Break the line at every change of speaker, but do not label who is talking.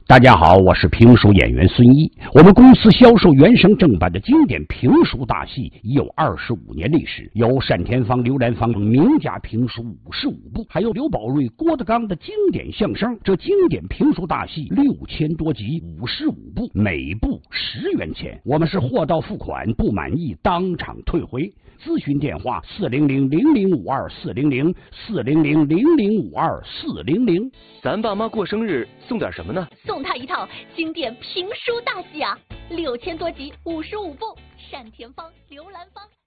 大家好，我是评书演员孙一。我们公司销售原声正版的经典评书大戏已有25年历史，有单田芳、刘兰芳等名家评书55部，还有刘宝瑞、郭德纲的经典相声。这经典评书大戏6000多集，55部，每部10元钱。我们是货到付款，不满意当场退回。咨询电话400-0052-400，400-0052-400。
咱爸妈过生日送点什么呢？
送他一套经典评书大戏啊，6000多集，55部，单田芳、刘兰芳。